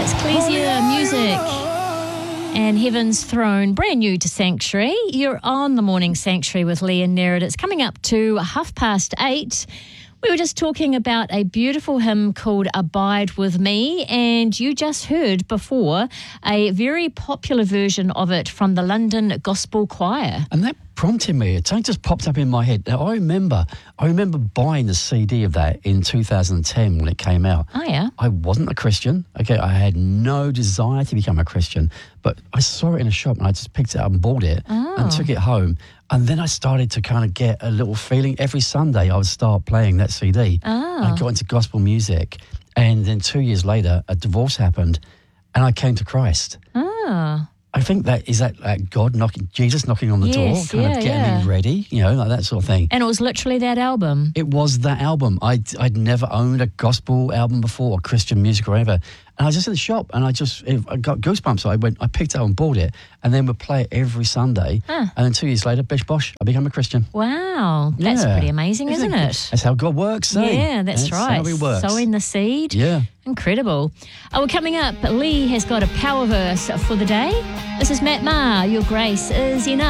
That's Ecclesia Music and Heaven's Throne, brand new to Sanctuary. You're on the Morning Sanctuary with Lee and Nerid. It's coming up to 8:30. We were just talking about a beautiful hymn called Abide With Me, and you just heard before a very popular version of it from the London Gospel Choir. And that prompted me. It just popped up in my head. Now, I remember buying the CD of that in 2010 when it came out. Oh, yeah? I wasn't a Christian. Okay, I had no desire to become a Christian, but I saw it in a shop and I just picked it up and bought it and took it home. And then I started to kind of get a little feeling. Every Sunday I would start playing that CD. I got into gospel music. And then 2 years later, a divorce happened and I came to Christ. I think that God knocking, Jesus knocking on the door, kind of getting me ready, like that sort of thing. And it was literally that album. It was that album. I'd never owned a gospel album before, or Christian music or whatever. And I was just in the shop and I got goosebumps. So I picked it up and bought it and then would play it every Sunday. And then 2 years later, bish bosh, I became a Christian. Wow. That's pretty amazing, isn't it? That's how God works, eh? Yeah, that's right. How he works. Sowing the seed. Yeah. Incredible. Well, coming up, Lee has got a power verse for the day. This is Matt Maher. Your grace is enough.